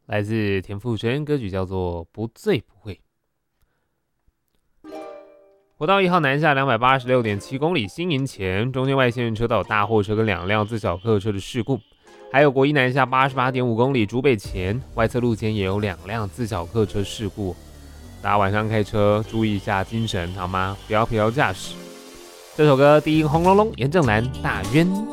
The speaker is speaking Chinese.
来自田馥甄，歌曲叫做《不醉不会》。国道1号南下286.7公里，新营前中间外线车道有大货车跟2辆自小客车的事故，还有国一南下88.5公里，竹北前外侧路肩也有2辆自小客车事故。大家晚上开车注意一下精神好吗？不要疲劳驾驶。这首歌低音轰隆隆，严正南大冤。